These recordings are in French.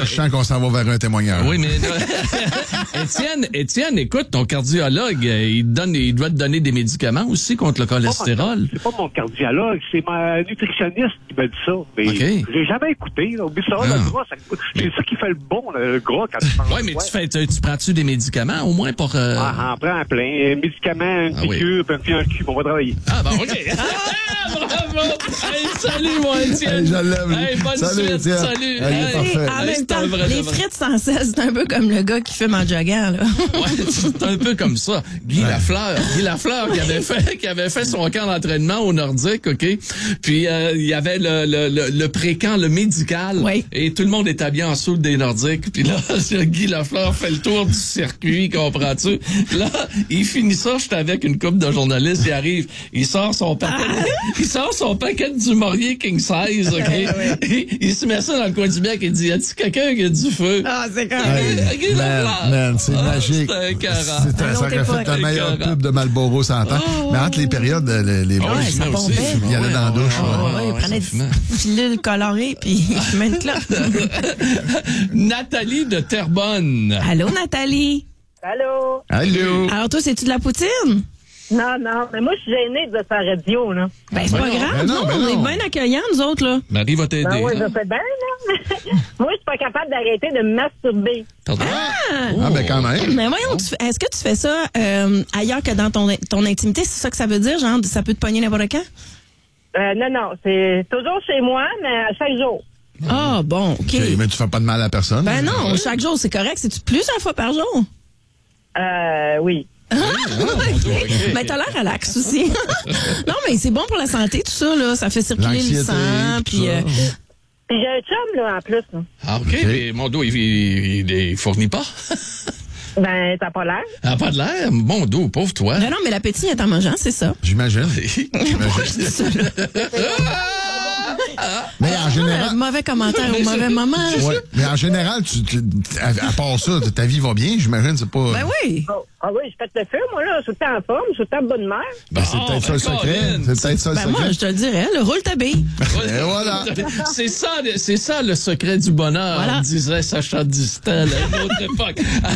je sens qu'on s'en va vers un témoignage. Oui, mais Étienne, écoute, ton cardiologue, il doit te donner des médicaments aussi contre le cholestérol. C'est pas mon cardiologue, c'est ma nutritionniste qui m'a dit ça. Mais j'ai jamais écouté. Là. Oublie ça, le gras, c'est ça qui fait le bon, le gras, quand tu manges. Oui, mais tu prends-tu des médicaments au moins pour... en prends plein. Médicaments, une piqûre, puis un cul, on va travailler. Ah, bon, OK. Bravo! Hey, salut, moi, Étienne! Hey, je l'aime. Hey, bonne salut, suite, Étienne. salut! Hey, en même temps, les frites sans sel, c'est un peu comme le gars qui fume en joguant, là. Ouais, c'est un peu comme ça. Guy Lafleur qui avait fait son camp d'entraînement au Nordique, OK? Puis il y avait le pré-camp, le médical. Oui. Et tout le monde est habillé en soude des Nordiques. Puis là, Guy Lafleur fait le tour du circuit, comprends-tu? Là, il finit ça, j'étais avec une couple de journalistes, il arrive, il sort son paquet du Maurier King Size, OK? Il se met ça dans le coin du bec et dit, y a-t-il quelqu'un qui a du feu? Ah, c'est correct. Guy Lafleur. Man, c'est magique. C'était écœurant. Ça aurait fait un meilleur pub de Marlboro 100 ans. Mais entre les périodes, les boys, ça pompait. il y allait dans la douche. Il prenait des pilules colorées, puis il fumait une clope. Nathalie de Terrebonne. Allô, Nathalie? Allô? Allô? Alors, toi, c'est-tu de la poutine? Non, mais moi, je suis gênée de sa radio, là. Ben, c'est pas grave, non. On est bien accueillants, nous autres, là. Marie va t'aider. Ben oui, je fais bien, là. Moi, je suis pas capable d'arrêter de me masturber. Ben quand même. Mais voyons, est-ce que tu fais ça ailleurs que dans ton intimité? C'est ça que ça veut dire, genre, ça peut te pogner n'importe quand? Non, c'est toujours chez moi, mais à chaque jour. Ah, bon, OK. Mais tu fais pas de mal à personne. Ben non, chaque jour, c'est correct. C'est-tu plusieurs fois par jour? Oui. Okay. Mais t'as l'air relax aussi. Non, mais c'est bon pour la santé, tout ça, là. Ça fait circuler le sang, puis... Puis j'ai un chum, là, en plus. Là. Ah, OK. Mais mon dos, il fournit pas. Ben, t'as pas l'air. Ah, pas de l'air? Mon dos, pauvre toi. Non, mais l'appétit est en mangeant, c'est ça. J'imagine. Mais en général... mauvais commentaire au mauvais moment. Ouais, mais en général, à part ça, ta vie va bien, j'imagine, c'est pas... Ben oui. Ah oui, je pète le feu, moi, là. Je suis tout le temps en forme, je suis tout le temps de bonne mère. Ben, c'est peut-être ça le secret. C'est peut-être ça le secret. Moi, je te le dirais, le roule ta bille. Et voilà. C'est ça le secret du bonheur, voilà. Disait Sacha Distel à une autre époque.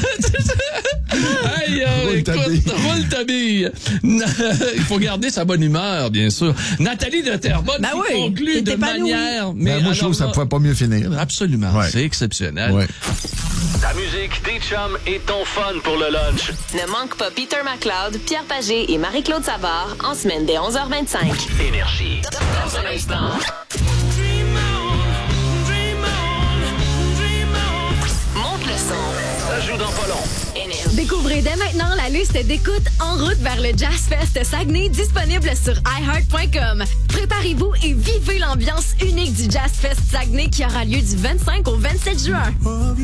Hey, roule ta bille. Il faut garder sa bonne humeur, bien sûr. Nathalie de Terrebonne qui conclut de manière... Mais moi, je trouve que ça ne pouvait pas mieux finir. Là. Absolument. Ouais. C'est exceptionnel. Ouais. Ta musique, tes chums et ton fun pour le lunch. Ne manque pas Peter McLeod, Pierre Pagé et Marie-Claude Savard en semaine dès 11h25. Énergie. Dans un instant. Monte le son. Ça joue dans pas long. Découvrez dès maintenant la liste d'écoute en route vers le Jazz Fest Saguenay disponible sur iHeart.com. Préparez-vous et vivez l'ambiance unique du Jazz Fest Saguenay qui aura lieu du 25 au 27 juin.